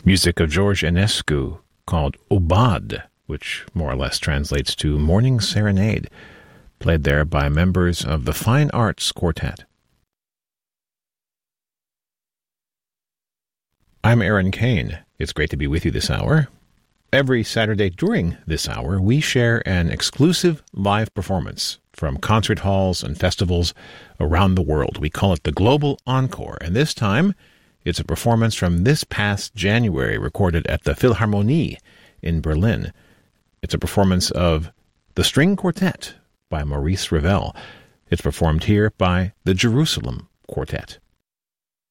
Music of George Enescu called Obad, which more or less translates to Morning Serenade, played there by members of the Fine Arts Quartet. I'm Aaron Kane. It's great to be with you this hour. Every Saturday during this hour, we share an exclusive live performance from concert halls and festivals around the world. We call it the Global Encore, and this time it's a performance from this past January recorded at the Philharmonie in Berlin. It's a performance of The String Quartet by Maurice Ravel. It's performed here by the Jerusalem Quartet.